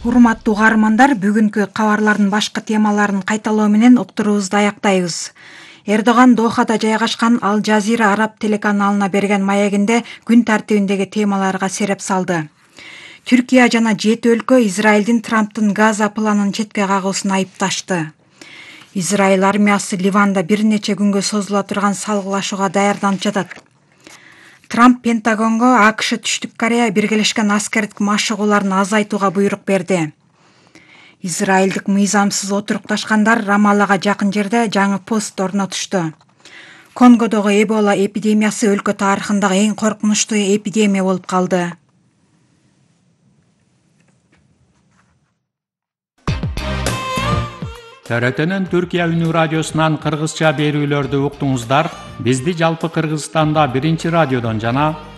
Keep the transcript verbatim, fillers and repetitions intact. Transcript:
Урматтуу угармандар, бүгүнкү кабарлардын башкы темаларын кайталоо менен уктуруубузду аяктайбыз. Эрдоган Дохада жайгашкан Ал Жазира араб телеканалына берген маегинде күн тартибиндеги темаларга сереп салды. Түркия жана жети өлкө Израилдин Трамптын Газа планын четке кагуусун айыпташты. Израиль армиясы Ливанда бир нече күнгө созула турган салгылашууга даярданып жатат. Трамп Пентагонго АКШ Түштүк Корея биргелешкен аскердик машыгууларын азайтууга буйрук берди. Израилдик мыйзамсыз отурукташкандар Рамаллага жакын жерде жаңы пост орнотушту. Конгодогу Эбола эпидемиясы өлкө тарыхындагы эң коркунучтуу эпидемия болуп калды. Т Р Т'нин Түркия үнү радиосунан кыргызча берүүлөрдү уктуңуздар. Бизди жалпы Кыргызстанда биринчи радиодон жана